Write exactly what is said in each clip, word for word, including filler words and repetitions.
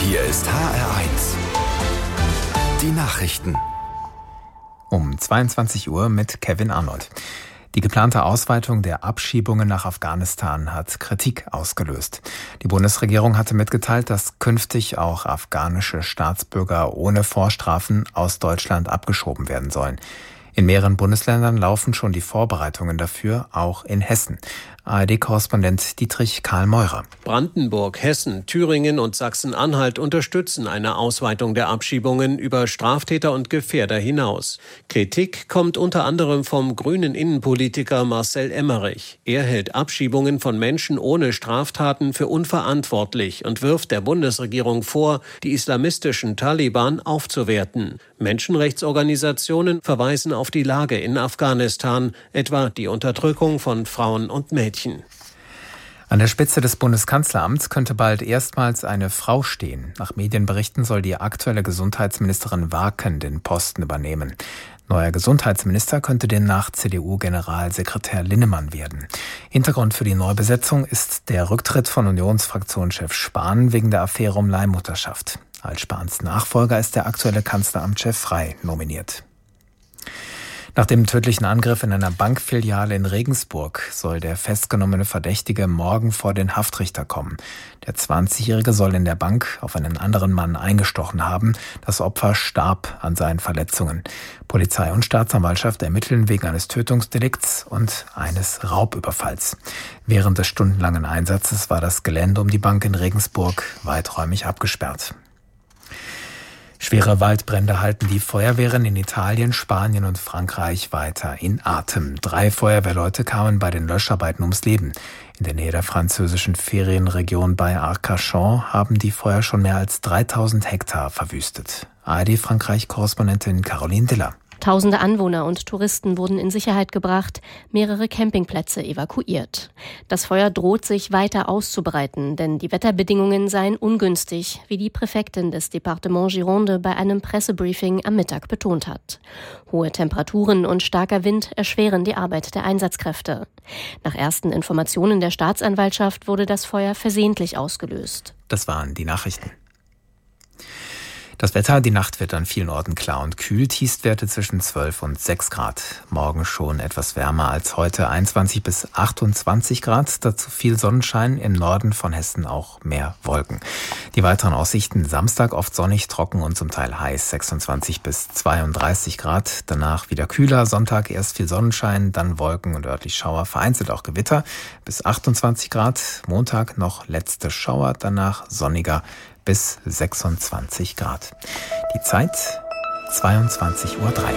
Hier ist H R eins. Die Nachrichten. Um zweiundzwanzig Uhr mit Kevin Arnold. Die geplante Ausweitung der Abschiebungen nach Afghanistan hat Kritik ausgelöst. Die Bundesregierung hatte mitgeteilt, dass künftig auch afghanische Staatsbürger ohne Vorstrafen aus Deutschland abgeschoben werden sollen. In mehreren Bundesländern laufen schon die Vorbereitungen dafür, auch in Hessen. A R D-Korrespondent Dietrich Karl Meurer. Brandenburg, Hessen, Thüringen und Sachsen-Anhalt unterstützen eine Ausweitung der Abschiebungen über Straftäter und Gefährder hinaus. Kritik kommt unter anderem vom grünen Innenpolitiker Marcel Emmerich. Er hält Abschiebungen von Menschen ohne Straftaten für unverantwortlich und wirft der Bundesregierung vor, die islamistischen Taliban aufzuwerten. Menschenrechtsorganisationen verweisen auf die Lage in Afghanistan, etwa die Unterdrückung von Frauen und Mädchen. An der Spitze des Bundeskanzleramts könnte bald erstmals eine Frau stehen. Nach Medienberichten soll die aktuelle Gesundheitsministerin Warken den Posten übernehmen. Neuer Gesundheitsminister könnte demnach C D U-Generalsekretär Linnemann werden. Hintergrund für die Neubesetzung ist der Rücktritt von Unionsfraktionschef Spahn wegen der Affäre um Leihmutterschaft. Als Spahns Nachfolger ist der aktuelle Kanzleramtschef Frey nominiert. Nach dem tödlichen Angriff in einer Bankfiliale in Regensburg soll der festgenommene Verdächtige morgen vor den Haftrichter kommen. Der zwanzigjährige soll in der Bank auf einen anderen Mann eingestochen haben. Das Opfer starb an seinen Verletzungen. Polizei und Staatsanwaltschaft ermitteln wegen eines Tötungsdelikts und eines Raubüberfalls. Während des stundenlangen Einsatzes war das Gelände um die Bank in Regensburg weiträumig abgesperrt. Schwere Waldbrände halten die Feuerwehren in Italien, Spanien und Frankreich weiter in Atem. Drei Feuerwehrleute kamen bei den Löscharbeiten ums Leben. In der Nähe der französischen Ferienregion bei Arcachon haben die Feuer schon mehr als dreitausend Hektar verwüstet. A R D-Frankreich-Korrespondentin Caroline Diller. Tausende Anwohner und Touristen wurden in Sicherheit gebracht, mehrere Campingplätze evakuiert. Das Feuer droht sich weiter auszubreiten, denn die Wetterbedingungen seien ungünstig, wie die Präfektin des Departements Gironde bei einem Pressebriefing am Mittag betont hat. Hohe Temperaturen und starker Wind erschweren die Arbeit der Einsatzkräfte. Nach ersten Informationen der Staatsanwaltschaft wurde das Feuer versehentlich ausgelöst. Das waren die Nachrichten. Das Wetter, die Nacht wird an vielen Orten klar und kühl, Tiefstwerte zwischen zwölf und sechs Grad. Morgen schon etwas wärmer als heute, einundzwanzig bis achtundzwanzig Grad, dazu viel Sonnenschein, im Norden von Hessen auch mehr Wolken. Die weiteren Aussichten: Samstag oft sonnig, trocken und zum Teil heiß, sechsundzwanzig bis zweiunddreißig Grad, danach wieder kühler, Sonntag erst viel Sonnenschein, dann Wolken und örtlich Schauer, vereinzelt auch Gewitter, bis achtundzwanzig Grad, Montag noch letzte Schauer, danach sonniger, bis sechsundzwanzig Grad. Die Zeit zweiundzwanzig Uhr drei.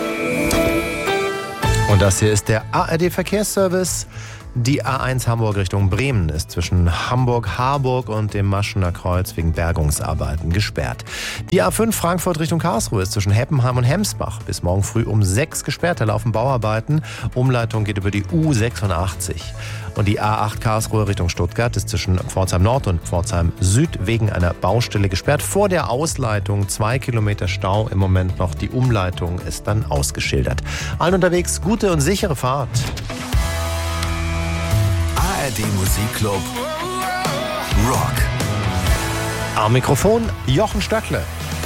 Und das hier ist der A R D-Verkehrsservice. Die A eins Hamburg Richtung Bremen ist zwischen Hamburg-Harburg und dem Maschener Kreuz wegen Bergungsarbeiten gesperrt. Die A fünf Frankfurt Richtung Karlsruhe ist zwischen Heppenheim und Hemsbach bis morgen früh um sechs gesperrt. Da laufen Bauarbeiten. Umleitung geht über die U sechsundachtzig. Und die A acht Karlsruhe Richtung Stuttgart ist zwischen Pforzheim Nord und Pforzheim Süd wegen einer Baustelle gesperrt. Vor der Ausleitung zwei Kilometer Stau im Moment noch. Die Umleitung ist dann ausgeschildert. Allen unterwegs gute und sichere Fahrt. A R D Musikclub Rock. Am Mikrofon Jochen Stöckle.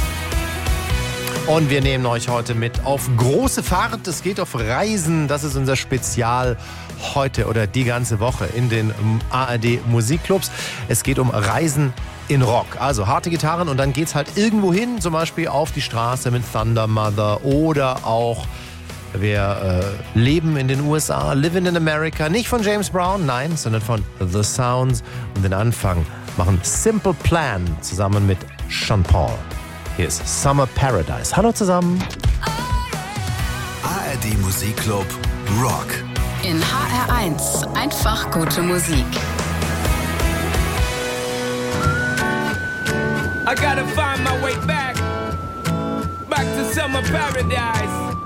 Und wir nehmen euch heute mit auf große Fahrt. Es geht auf Reisen. Das ist unser Spezial heute oder die ganze Woche in den A R D Musikclubs. Es geht um Reisen in Rock. Also harte Gitarren und dann geht's halt irgendwo hin, zum Beispiel auf die Straße mit Thunder Mother oder auch wir äh, leben in den U S A, Living in America, nicht von James Brown, nein, sondern von The Sounds. Und den Anfang machen Simple Plan zusammen mit Sean Paul. Hier ist Summer Paradise. Hallo zusammen. A R D Musikclub Rock. In H R eins einfach gute Musik. I gotta find my way back, back to summer paradise.